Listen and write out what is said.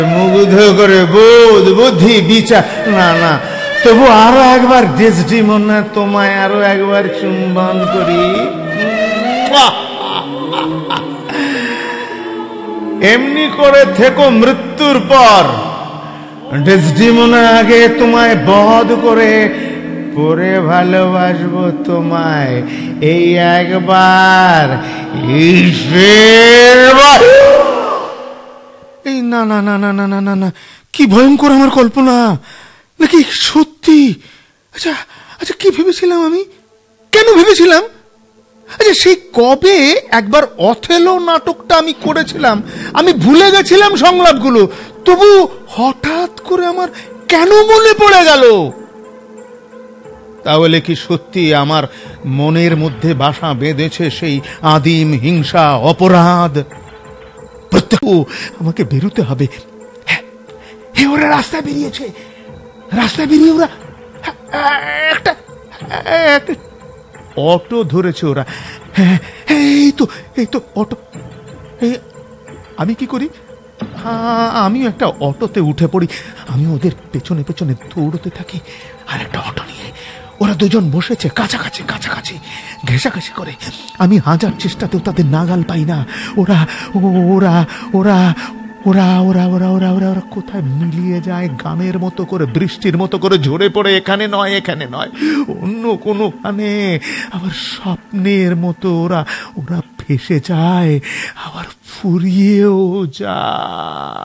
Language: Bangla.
মুগ্ধ করে বোধ বুদ্ধি বিচার, না না, তবু আরো একবার ডেসডিমোনা তোমায় আরো একবার চুম্বন করি। এমনি করে থেকো মৃত্যুর পর, ডেসডিমোনা আগে তোমায় বধ করে পরে ভালোবাসবো তোমায় এই একবার। এই না না না না না না না না, কি ভয়ঙ্কর আমার কল্পনা, নাকি সত্যি? আচ্ছা আচ্ছা, কি ভেবেছিলাম আমি, কেন ভেবেছিলাম? আচ্ছা, সেই কবে একবার অথেলো নাটকটা আমি করেছিলাম, আমি ভুলে গেছিলাম সংলাপগুলো, তবু হঠাৎ করে আমার কেন মনে পড়ে গেল? তাহলে কি সত্যি আমার মনের মধ্যে বাসা বেঁধেছে সেই আদিম হিংসা, অপরাধ? প্রত্যেক আমাকে বেরোতে হবে। ওরা রাস্তায় বেরিয়েছে, রাস্তায় বেরিয়ে ওরা একটা অটো ধরেছে ওরা। এই তো অটো। আমি কি করি, আমিও একটা অটোতে উঠে পড়ি, আমি ওদের পেছনে পেছনে দৌড়তে থাকি। আর একটা অটো নিয়ে ওরা দুজন বসেছে কাছাকাছি কাছাকাছি, ঘেঁষাঘেঁষি করে। আমি হাজার চেষ্টাতেও তাদের নাগাল পাই না। ওরা ওরা ওরা ওরা ওরা ওরা ওরা ওরা ওরা কোথায় মিলিয়ে যায়, গানের মতো করে, বৃষ্টির মতো করে ঝরে পড়ে, এখানে নয় এখানে নয়, অন্য কোনোখানে। আবার স্বপ্নের মতো ওরা ওরা ভেসে যায়, আবার ফুরিয়েও যায়।